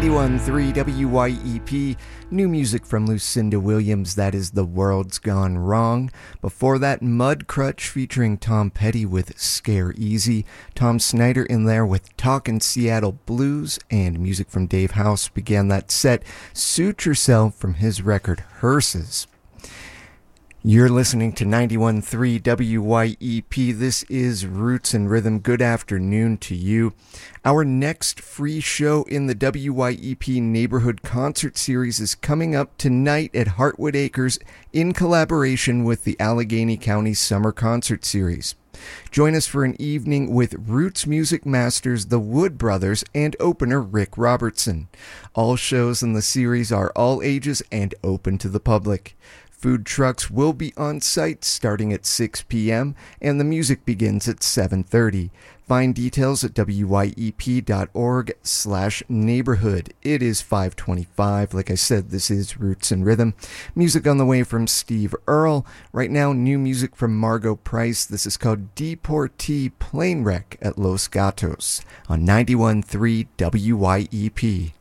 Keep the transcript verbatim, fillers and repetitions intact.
ninety-one point three W Y E P, new music from Lucinda Williams, that is The World's Gone Wrong. Before that, Mudcrutch featuring Tom Petty with Scare Easy, Tom Snyder in there with Talkin' Seattle Blues, and music from Dave House began that set, Suit Yourself, from his record Hearses. You're listening to ninety-one point three W Y E P. This is Roots and Rhythm. Good afternoon to you. Our next free show in the W Y E P Neighborhood Concert Series is coming up tonight at Heartwood Acres in collaboration with the Allegheny County Summer Concert Series. Join us for an evening with Roots music masters the Wood Brothers and opener Rick Robertson. All shows in the series are all ages and open to the public. Food trucks will be on site starting at six p.m. and the music begins at seven thirty. Find details at wyep.org slash neighborhood. It is five twenty-five. Like I said, this is Roots and Rhythm. Music on the way from Steve Earle. Right now, new music from Margot Price. This is called Deportee Plane Wreck at Los Gatos on ninety-one point three W Y E P.